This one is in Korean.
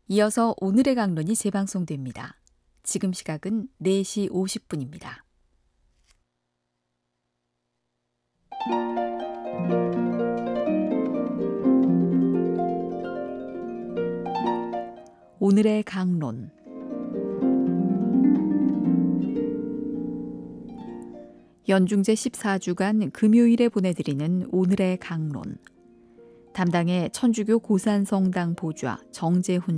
이어서 오늘의 강론이 재방송됩니다. 지금 시각은 4시 50분입니다. 오늘의 강론. 연중제 14주간 금요일에 보내드리는 오늘의 강론. 담당의 천주교 고산성당 보좌 정재훈